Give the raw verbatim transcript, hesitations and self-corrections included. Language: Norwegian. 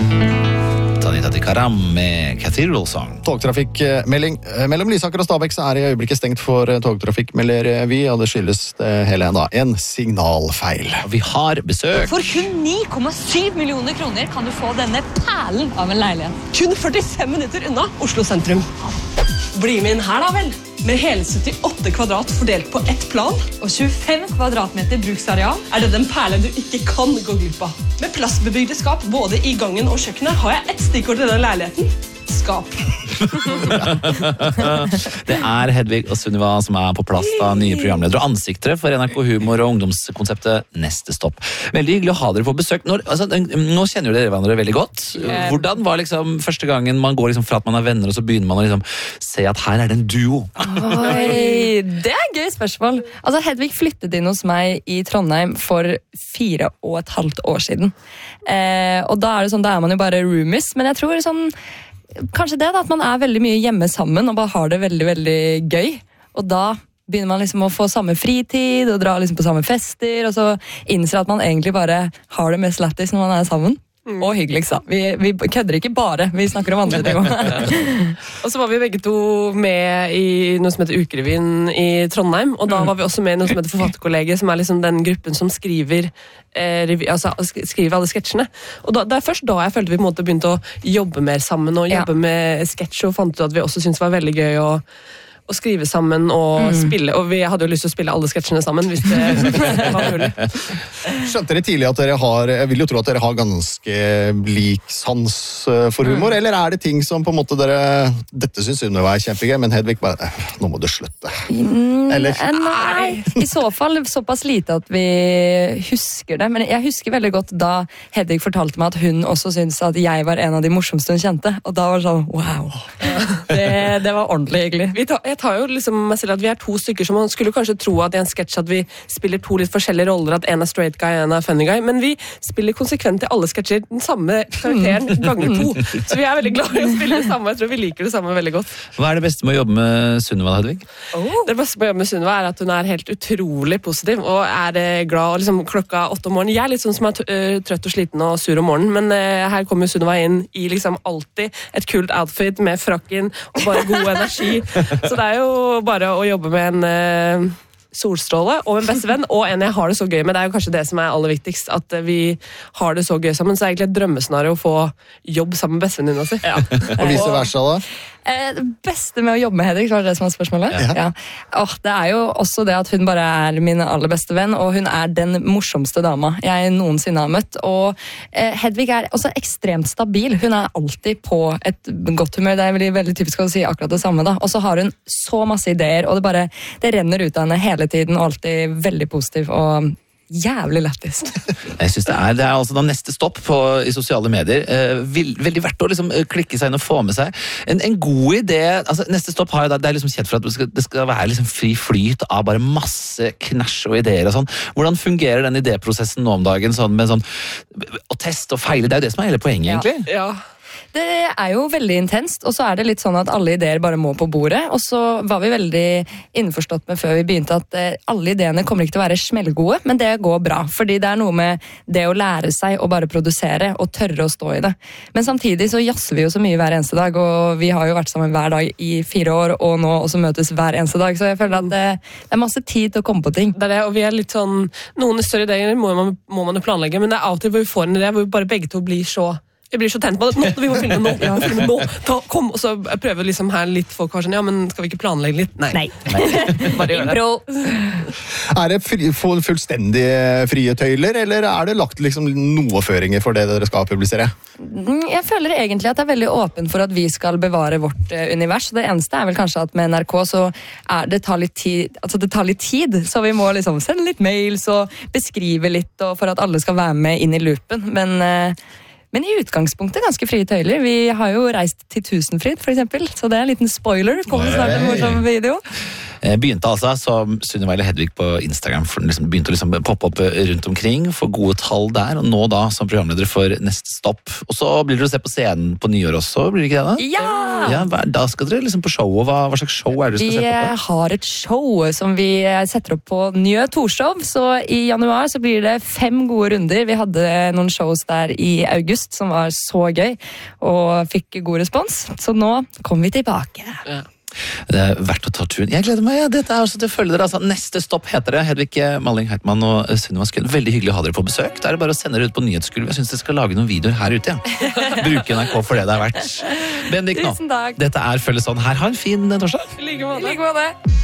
Tanita Tikaram med Cathedral Song. Togtrafikkmelding. Mellom Lysaker og Stabekk så er i øyeblikket stengt for togtrafikk, melder vi, og det skyldes det hele da en signalfeil. Vi har besøk. For kun ni komma syv millioner kroner kan du få denne perlen av en leilighet. Kun førtifem minutter unna Oslo sentrum. Bli med inn her da vel, med hele syttiåtte kvadrat fordelt på ett plan. Og tjuefem kvadratmeter bruksareal. Er det den perlen du ikke kan gå glipp av? Med plastbebygde skap både i gangen og kjøkkenet har jeg ett stikkord til den leiligheten. Skap. Det er Hedvig og Sunniva som er på plass da, nye programledere og ansiktere for N R K Humor og ungdomskonseptet Neste Stopp. Veldig hyggelig å ha dere på besøk. Når, altså, nå kjenner jo dere hverandre veldig godt. Hvordan var liksom første gangen man går liksom fra at man er venner, og så begynner man å liksom se at her er det en duo? Oi, det er et gøy spørsmål. Altså, Hedvig flyttet inn hos meg i Trondheim for fire og et halvt år siden. Eh, og da er det sånn, da er man jo bare roomies, men jeg tror sånn kanskje det da, at man er veldig mye hjemme sammen og bare har det veldig, veldig gøy. Og da begynner man liksom å få samme fritid og dra liksom på samme fester, og så innser at man egentlig bare har det mest lættis når man er sammen. Mm. Og hyggeligst da. Vi, vi kødder ikke bare, vi snakker om andre ting. Og så var vi begge to med i noe som heter Ukerevyen i Trondheim, og da var vi også med i noe som heter Forfatterkollegiet, som er liksom den gruppen som skriver, eh, revy, altså, skriver alle sketsjene. Og da, det er først da jeg følte vi på en måte begynte å jobbe mer sammen, og jobbe ja. med sketsj, og fant ut at vi også syntes det var veldig gøy å å skrive sammen og mm. spille, og vi hadde jo lyst til å spille alle sketsjene sammen hvis det var mulig. Skjønte dere tidlig at dere har, jeg vil jo tro at dere har ganske lik sans for humor, mm. eller er det ting som på en måte dere, dette synes Sunniva er kjempegøy, men Hedvig bare, nå må du slutte. Mm, eller? Nei, i så fall såpass lite at vi husker det, men jeg husker veldig godt da Hedvig fortalte meg at hun også syntes at jeg var en av de morsomste hun kjente, og da var det sånn, wow, det, det var ordentlig hyggelig. Vi tar, jeg tar jo liksom meg selv at vi er to stykker som man skulle kanskje tro at i en sketsj at vi spiller to litt forskjellige roller, at en er straight guy, en er funny guy, men vi spiller konsekvent i alle sketsjer den samme karakteren ganger to. Så vi er veldig glad i å spille det samme, jeg tror vi liker det samme veldig godt. Hva er det beste med å jobbe med Sunniva, Hedvig? Oh. Det beste med å jobbe med Sunniva er at hun er helt utrolig positiv, og er glad, og liksom klokka åtte om morgenen. Jeg er litt sånn som er trøtt og sliten og sur om morgenen, men uh, her kommer Sunniva inn i liksom alltid et kult outfit med frakken og bare god energi. Så det er jo bare å jobbe med en uh, solstråle og en bestevenn, og en jeg har det så gøy med. Det er jo kanskje det som er aller viktigst, at uh, vi har det så gøy sammen. Så er det egentlig et drømmescenario å få jobb sammen med bestevenninna si. Ja. Og vice versa da? Eh, det beste med å jobbe med Hedvig, var det det som var spørsmålet? Ja. Ja. Oh, det er jo også det at hun bare er min aller beste venn, og hun er den morsomste dama jeg noensinne har møtt. Og eh, Hedvig er også ekstremt stabil. Hun er alltid på et godt humør. Det er veldig, veldig typisk å si akkurat det samme da. Og så har hun så masse ideer, og det bare det renner ut av henne hele tiden, og alltid veldig positiv og jævlig lættis. Jeg synes det er, det er altså da Neste Stopp på, i sosiale medier. Eh, vil, veldig verdt å liksom klikke seg inn og få med seg. En, en god idé, altså Neste Stopp har jo, det er liksom kjent for at det skal, det skal være liksom fri flyt av bare masse knæsj og ideer og sånn. Hvordan fungerer den idéprosessen nå om dagen, sånn med sånn å teste og feile? Det er jo det som er hele poenget, egentlig. Ja. ja. Det er jo veldig intenst, og så er det litt sånn at alle ideer bare må på bordet, og så var vi veldig innforstått med før vi begynte at alle ideene kommer ikke til å være smellgode, men det går bra, fordi det er noe med det å lære seg å bare produsere og tørre å stå i det. Men samtidig så jasser vi jo så mye hver eneste dag, og vi har jo vært sammen hver dag i fire år, og nå også møtes hver eneste dag, så jeg føler at det, det er masse tid til å komme på ting. Det er det, og vi er litt sånn, noen større ideer må man, må man jo planlegge, men det er alltid hvor vi får en idé, hvor vi bare begge to blir så Jeg blir så tent på det. Nå, vi må filme nå. Ja, filme nå. Ta, kom, og så prøver liksom her litt folk har sånn, ja, men skal vi ikke planlegge litt? Nei. Nei. Bare gjør det. Er det fri, fullstendig frie tøyler, eller er det lagt liksom noe føringer for det dere skal publisere? Jeg føler egentlig at det er veldig åpen for at vi skal bevare vårt uh, univers. Det eneste er vel kanskje at med N R K så er det tar litt tid, altså det tar litt tid, så vi må liksom sende litt mails og beskrive litt, og for at alle skal være med inn i loopen. Men uh, Men i utgangspunktet ganske frie tøyler. Vi har jo reist til Tusenfryd, for eksempel. Så det er en liten spoiler. Kommer snart en morsom video. Eh, begynte altså som Sunniva eller Hedvig på Instagram, for den liksom begynte å liksom poppe opp rundt omkring, få gode tall der, og nå da som programleder for Neste Stopp. Og så blir dere å se på scenen på nyår også, blir det ikke det da? Ja! Ja, hva- da skal dere liksom på show, og hva, hva slags show er det dere Vi skal se på? har et show som vi setter opp på Njø Torshov, så i januar så blir det fem gode runder. Vi hadde noen shows der i august som var så gøy, og fikk god respons. Så nå kommer vi tilbake. Det er verdt å ta turen. Jeg gleder meg, ja. Dette er også til å følge dere. Altså, Neste Stopp heter det. Hedvig Malling Heitmann og Sunniva Skøyen. Veldig hyggelig å ha dere på besøk. Da er det bare å sende dere ut på nyhetsgulvet. Jeg synes dere skal lage noen videoer her ute, ja. Bruke N R K for det det er verdt. Bendik nå. Tusen takk. Dette er Følge sånn her. Ha en fin torsdag. I like måte. I like måte.